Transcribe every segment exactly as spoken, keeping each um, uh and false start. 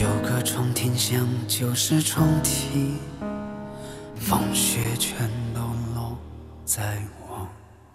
九个窗听响旧时窗体，风雪全都落在我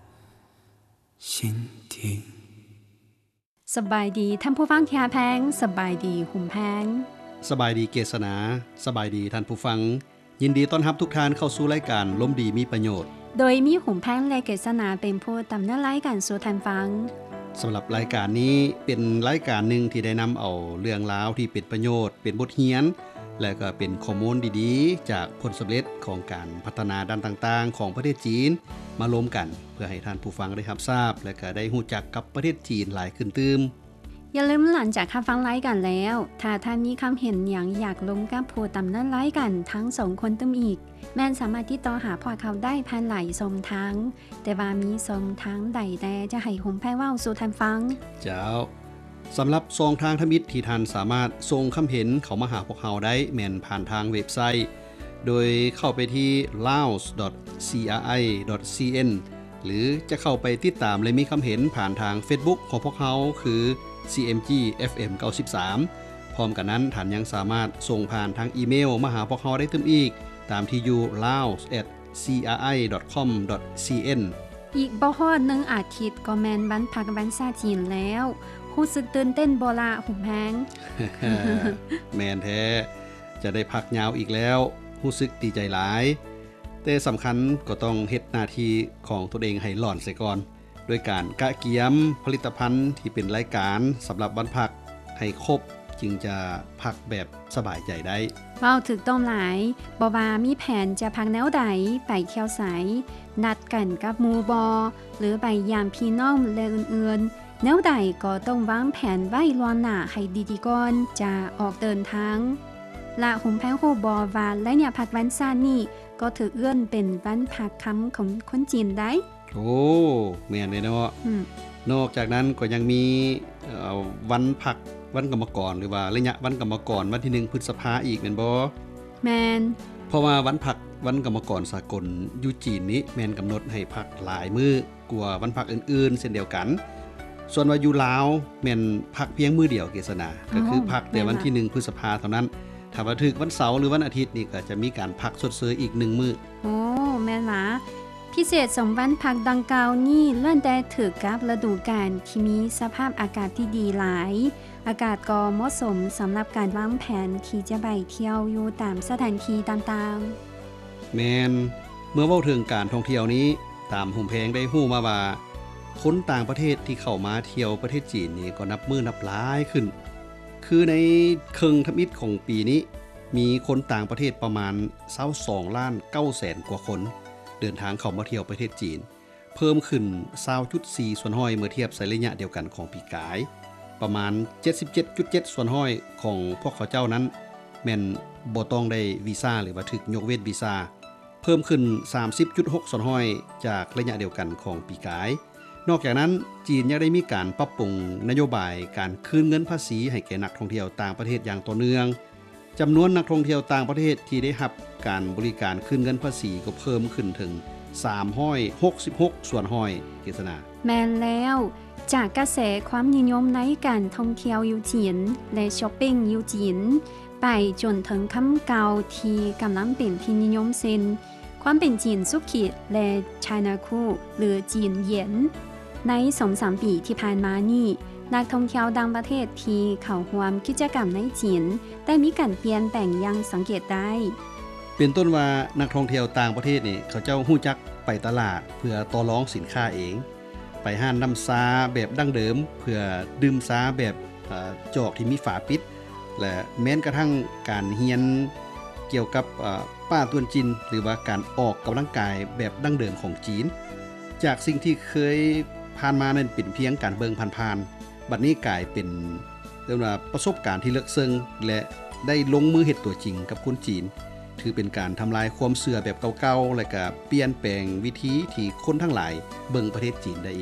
心底สบายดีท่านผู้ฟังที่แพงสบายดีหุ่มแพงสบายดีเกษณาสบายดีท่านผู้ฟังยินดีต้อนรับทุกท่านเข้าสู่รายการล้มดีมีประโยชน์โดยมีหุ่มแพงและเกษณาเป็นผู้ดำเนินรายการสู่ท่านฟังสำหรับรายการนี้เป็นรายการหนึ่งที่ได้นำเอาเรื่องราวที่เป็นประโยชน์เป็นบทเรียนและก็เป็นข้อมูลดีๆจากผลสำเร็จของการพัฒนาด้านต่างๆของประเทศจีนมารวมกันเพื่อให้ท่านผู้ฟังได้รับทราบและก็ได้รู้จักกับประเทศจีนหลายขึ้นตื่มอย่าลืมหลังจากรับฟังรายการแล้วถ้าท่านมีคำเห็นอย่างอยากลงกับผู้ดำเนินรายการทั้งสองคนตึมอีกแม่นสามารถติดต่อหาพวกเขาได้ผ่านหลายช่องทางแต่ว่ามีช่องทางใดแต่จะให้หุ่มแพงเว้าสู่ท่านฟังเจ้าสำหรับช่องทางทมิตที่ท่านสามารถส่งคำเห็นเข้ามาหาพวกเราได้แม่นผ่านทางเว็บไซต์โดยเข้าไปที่ ลาวส์ ดอท ซี อาร์ ไอ ดอท ซี เอ็น หรือจะเข้าไปติดตามและมีคำเห็นผ่านทาง Facebook ของพวกเราคือ ซี เอ็ม จี เอฟ เอ็ม เก้าสิบสาม พร้อมกันนั้นท่านยังสามารถส่งผ่านทางอีเมลมาหาพวกเราได้ตึมอีกตามที่อยู่ ลาวส์ แอท ซี อาร์ ไอ ดอท คอม ดอท ซี เอ็นอีกบ่ฮอดหนึ่งอาทิตย์ก็แม่นวันพักวันชาติจีนแล้วรู้สึกตื่นเต้นบ่ล่ะหุ่มแพงแม่นแท้จะได้พักยาวอีกแล้วรู้สึกดีใจหลายแต่สำคัญก็ต้องเฮ็ดหน้าที่ของตัวเองให้หล่อนเสียก่อนด้วยการกะเกียมผลิตภัณฑ์ที่เป็นรายการสำหรับวันพักให้ครบจึงจะพักแบบสบายใจได้เว้าถึกต้องหลายบ่ว่ามีแผนจะพักแนวใดไปเที่ยวไสนัดกันกับหมู่บ่หรือไปยามพี่น้องและอื่นๆแนวใดก็ต้องวางแผนไว้ล่วงหน้าให้ดีๆก่อนจะออกเดินทางละหุ่มแพงฮู้บ่ว่าและเนี่ยพักวันชาตินี้ก็ถือเอื้อนเป็นวันพักค่ำของคนจีนได้โอ้แม่นเลยเนาะอืมนอกจากนั้นก็ยังมีเอ่อวันพักวันกรรมกรหรือว่าระยะวันกรรมกรวันที่หนึ่งพฤษภาคมอีกแม่นบ่แม่นเพราะว่าวันพักวันกรรมกรสากลอยู่จีนนี้แม่นกำหนดให้พักหลายมื้อกว่าวันพักอื่นๆเช่นเดียวกันส่วนว่าอยู่ลาวแม่นพักเพียงมื้อเดียวเกษณาก็คือพักแต่วันที่หนึ่งพฤษภาคมเท่านั้นถ้าว่าถึกวันเสาร์หรือวันอาทิตย์นี่ก็จะมีการพักชดเชยอีกหนึ่งมื้อโอ้แม่นล่ะพิเศษสองวันพักดังกล่าวนี้ล้วนแต่ถือกับฤดูกาลที่มีสภาพอากาศที่ดีหลายอากาศก็เหมาะสมสำหรับการวางแผนที่จะไปเที่ยวอยู่ตามสถานที่ต่างๆแม่นเมื่อเว้าถึงการท่องเที่ยวนี้ตามหุ่มแพงได้ฮู้มาว่าคนต่างประเทศที่เข้ามาเที่ยวประเทศจีนนี่ก็นับมื้อนับหลายขึ้นคือในครึ่งทมิตของปีนี้มีคนต่างประเทศประมาณยี่สิบสองล้านเก้าแสนกว่าคนเดินทางเข้ามาเที่ยวประเทศจีนเพิ่มขึ้น ยี่สิบจุดสี่ ส่วนห้อยเมื่อเทียบใส่ระยะเดียวกันของปีกายประมาณ เจ็ดสิบเจ็ดจุดเจ็ด ส่วนห้อยของพวกเขาเจ้านั้นแม่นบ่ต้องได้วีซ่าหรือว่าถึกยกเว้นวีซ่าเพิ่มขึ้น สามสิบจุดหก ส่วนห้อยจากระยะเดียวกันของปีกายนอกจากนั้นจีนยังได้มีการปรับปรุงนโยบายการคืนเงินภาษีให้แก่นักท่องเที่ยวต่างประเทศอย่างต่อเนื่องจำนวนนักท่องเที่ยวต่างประเทศที่ได้รับการบริการคืนเงินภาษีก็เพิ่มขึ้นถึงสามร้อยหกสิบหกส่วนห้อยเกษณาแม่นแล้วจากกระแสความนิยมในการท่องเที่ยวอยู่จีนและช้อปปิ้งอยู่จีนไปจนถึงคำเก่าที่กำลังเป็นที่นิยมเซ็นความเป็นจีนสุขิและ China Cool หรือจีนเหยียนใน สองถึงสาม ปีที่ผ่านมานี้นักท่องเที่ยวต่างประเทศที่เข้าร่วมกิจกรรมในจีนได้มีการเปลี่ยนแปลงอย่างสังเกตได้เป็นต้นว่านักท่องเที่ยวต่างประเทศนี่เขาเจ้าฮู้จักไปตลาดเพื่อต่อรองสินค้าเองไปห้านน้ำซาแบบดั้งเดิมเพื่อดื่มซาแบบจอกที่มีฝาปิดและแม้นกระทั่งการเรียนเกี่ยวกับป้าตวนจินหรือว่าการออกกำลังกายแบบดั้งเดิมของจีนจากสิ่งที่เคยผ่านมานั้นเป็นเพียงการเบิ่งผ่านๆบัดนี้กลายเป็นเรียกว่าประสบการณ์ที่ลึกซึ้งและได้ลงมือเฮ็ดตัวจริงกับคนจีนถือเป็นการทำลายความเชื่อแบบเก่าๆและก็เปลี่ยนแปลงวิธีที่คนทั้งหลายเบิ่งประเทศจีนได้อีก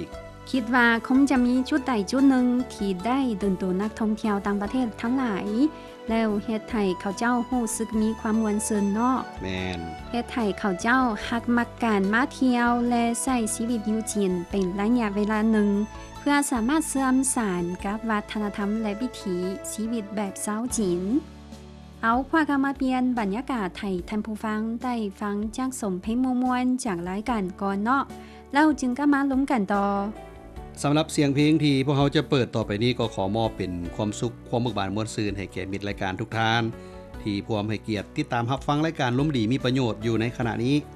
คิดว่าคงจะมีจุดใดจุดหนึ่งที่ได้ดึงดูดนักท่องเที่ยวต่างประเทศทั้งหลายแล้วเฮ็ดให้เขาเจ้ารู้สึกมีความม่วนซื่นเนาะแม่นเฮ็ดให้เขาเจ้าฮักมักการมาเที่ยวและใช้ชีวิตอยู่จีนเป็นระยะเวลาหนึ่งเพื่อสามารถเสื่อมสานกับวัฒนธรรมและวิถีชีวิตแบบชาวจีนเอาพากันมาเปลี่ยนบรรยากาศให้ท่านผู้ฟังได้ฟังจากสมเพลงม่วนๆจากรายการก่อนเนาะแล้วจึงก็มาลุ้มกันต่อสำหรับเสียงเพลงที่พวกเราจะเปิดต่อไปนี้ก็ขอมอบเป็นความสุขความเบิกบานม่วนซื่นให้แก่มิตรรายการทุกท่านที่พร้อมให้เกียรติติดตามรับฟังรายการล้มดีมีประโยชน์อยู่ในขณะนี้